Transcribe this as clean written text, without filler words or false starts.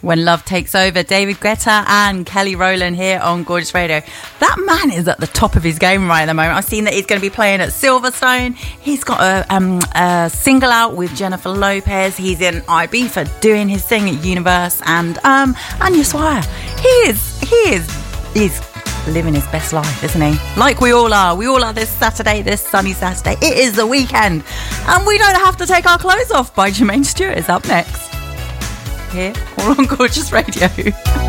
When Love Takes Over, David Guetta and Kelly Rowland here on Gorgeous Radio. That man is at the top of his game right at the moment. I've seen that he's going to be playing at Silverstone. He's got a single out with Jennifer Lopez. He's in Ibiza doing his thing at Universe, and Anya Swire. He's living his best life, isn't he? Like we all are. We all are this Saturday, this sunny Saturday. It is the weekend, and we don't have to take our clothes off by Jermaine Stewart is up next. Here, all on Gorgeous Radio.